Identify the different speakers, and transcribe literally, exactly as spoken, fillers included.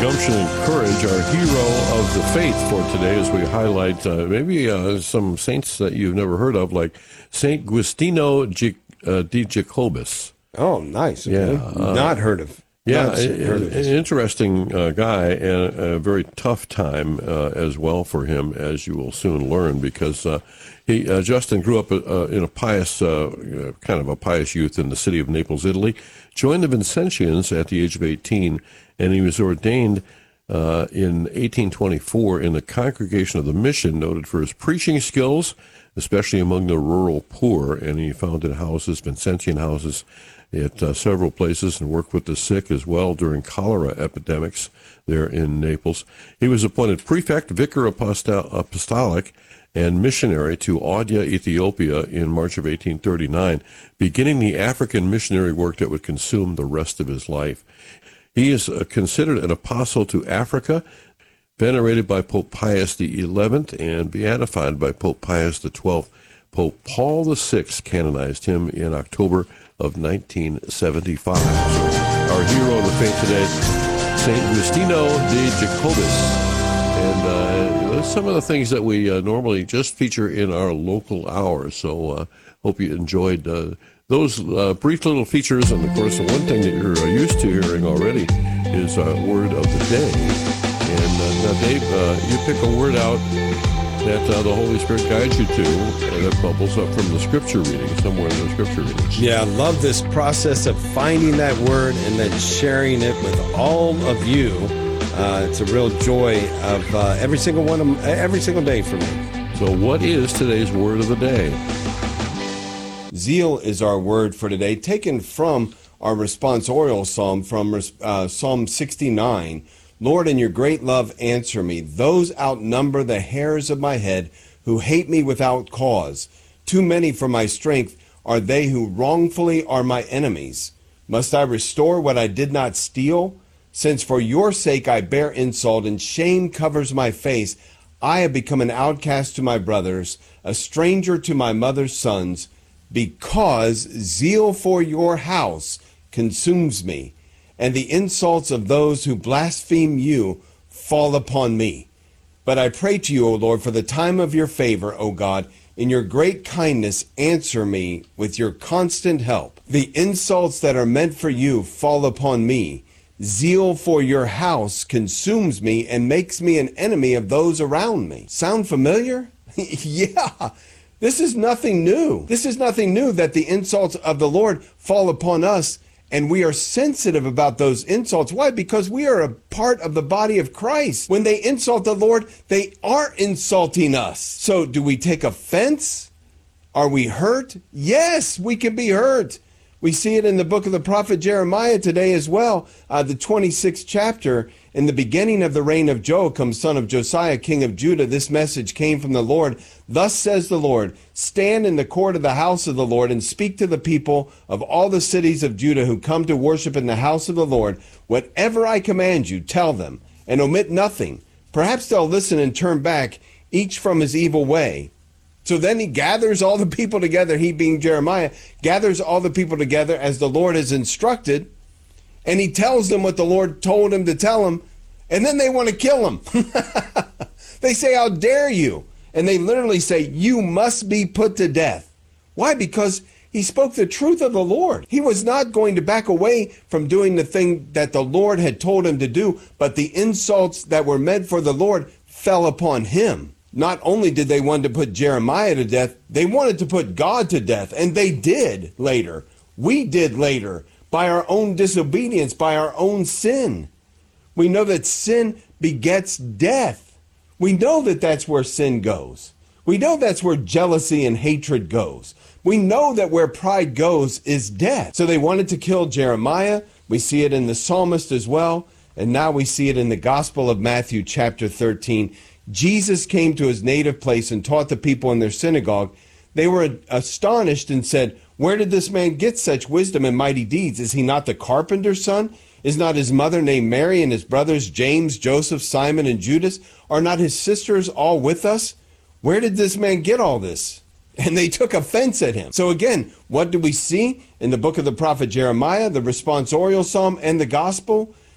Speaker 1: gumption and courage, our hero of the faith for today, as we highlight uh, maybe uh, some saints that you've never heard of, like Saint Giustino G- uh, di Jacobus.
Speaker 2: Oh, nice.
Speaker 1: Yeah,
Speaker 2: uh, not heard of.
Speaker 1: Yeah,
Speaker 2: not
Speaker 1: heard of an interesting uh, guy, and a very tough time uh, as well for him, as you will soon learn, because uh, he uh, Justin grew up uh, in a pious, uh, kind of a pious youth in the city of Naples, Italy, joined the Vincentians at the age of eighteen, and he was ordained uh, in eighteen twenty-four in the Congregation of the Mission, noted for his preaching skills, especially among the rural poor, and he founded houses, Vincentian houses, at uh, several places, and worked with the sick as well during cholera epidemics there in Naples. He was appointed prefect, vicar apostol- apostolic, and missionary to Audia, Ethiopia in March of eighteen thirty-nine, beginning the African missionary work that would consume the rest of his life. He is uh, considered an apostle to Africa, venerated by Pope Pius the eleventh, and beatified by Pope Pius the twelfth. Pope Paul the sixth canonized him in October of nineteen seventy-five. So our hero of the faith today, Saint Giustino di Jacobus. And uh, that's some of the things that we uh, normally just feature in our local hours. So uh, hope you enjoyed uh, those uh, brief little features. And, of course, the one thing that you're uh, used to hearing already is uh, Word of the Day. And uh, now, Dave, uh, you pick a word out that uh, the Holy Spirit guides you to, and it bubbles up from the Scripture reading, somewhere in the Scripture readings.
Speaker 2: Yeah, I love this process of finding that word and then sharing it with all of you. Uh, it's a real joy of uh, every single one, of, every single day for me.
Speaker 1: So what is today's word of the day?
Speaker 2: Zeal is our word for today, taken from our responsorial psalm from uh, Psalm sixty-nine. Lord, in your great love, answer me. Those outnumber the hairs of my head who hate me without cause. Too many for my strength are they who wrongfully are my enemies. Must I restore what I did not steal? Since for your sake I bear insult and shame covers my face, I have become an outcast to my brothers, a stranger to my mother's sons, because zeal for your house consumes me, and the insults of those who blaspheme you fall upon me. But I pray to you, O Lord, for the time of your favor, O God, in your great kindness, answer me with your constant help. The insults that are meant for you fall upon me. Zeal for your house consumes me and makes me an enemy of those around me. Sound familiar? Yeah. This is nothing new. This is nothing new that the insults of the Lord fall upon us, and we are sensitive about those insults. Why? Because we are a part of the body of Christ. When they insult the Lord, they are insulting us. So do we take offense? Are we hurt? Yes, we can be hurt. We see it in the book of the prophet Jeremiah today as well, uh, the twenty-sixth chapter. In the beginning of the reign of Joachim, son of Josiah, king of Judah, this message came from the Lord. Thus says the Lord, stand in the court of the house of the Lord and speak to the people of all the cities of Judah who come to worship in the house of the Lord. Whatever I command you, tell them, and omit nothing. Perhaps they'll listen and turn back, each from his evil way. So then he gathers all the people together, he being Jeremiah, gathers all the people together as the Lord has instructed, and he tells them what the Lord told him to tell them, and then they want to kill him. They say, how dare you? And they literally say, you must be put to death. Why? Because he spoke the truth of the Lord. He was not going to back away from doing the thing that the Lord had told him to do, but the insults that were meant for the Lord fell upon him. Not only did they want to put Jeremiah to death, they wanted to put God to death, and they did later. We did later, by our own disobedience, by our own sin. We know that sin begets death. We know that that's where sin goes. We know that's where jealousy and hatred goes. We know that where pride goes is death. So they wanted to kill Jeremiah. We see it in the psalmist as well. And now we see it in the Gospel of Matthew chapter thirteen. Jesus came to his native place and taught the people in their synagogue. They were astonished and said, where did this man get such wisdom and mighty deeds? Is he not the carpenter's son? Is not his mother named Mary, and his brothers James, Joseph, Simon, and Judas? Are not his sisters all with us? Where did this man get all this? And they took offense at him. So again, what do we see in the book of the prophet Jeremiah, the responsorial psalm, and the gospel?